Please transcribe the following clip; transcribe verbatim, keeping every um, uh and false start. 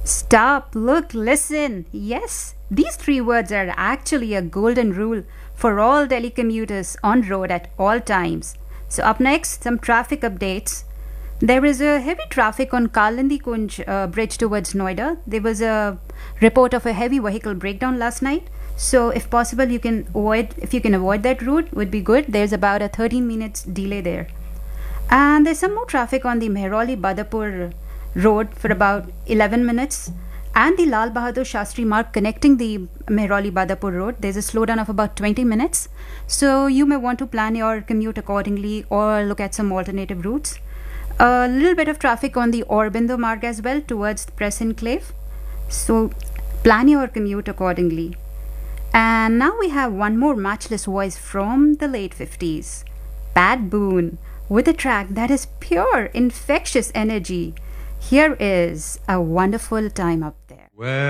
Stop, look, listen. Yes, these three words are actually a golden rule for all Delhi commuters on road at all times. So up next, some traffic updates. There is a heavy traffic on Kalindi Kunj uh, bridge towards Noida. There was a report of a heavy vehicle breakdown last night. So if possible, you can avoid if you can avoid that route, would be good. There's about a thirteen minutes delay there. And there's some more traffic on the Mehrauli Badapur road for about eleven minutes. And the Lal Bahadur Shastri Marg connecting the Mehrauli Badapur road, there's a slowdown of about twenty minutes. So you may want to plan your commute accordingly or look at some alternative routes. A little bit of traffic on the Aurobindo Marg as well towards the Press Enclave. So plan your commute accordingly. And now we have one more matchless voice from the late fifties, Pat Boone, with a track that is pure, infectious energy. Here is A Wonderful Time Up There. Well